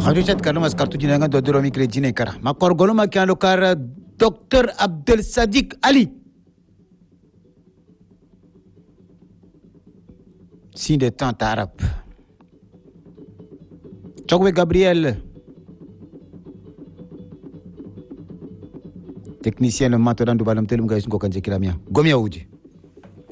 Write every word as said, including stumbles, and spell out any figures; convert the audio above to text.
Radio Chat Kalamas kartu jinangan do doromi krejine kara. Makor goloma kyan lokar Docteur Abdel Sadiq Ali. Signe des temps arabes. Chokwe Gabriel. Technicien le mato dan du balam telum ga isungo kanje kilamia. Gomia uji.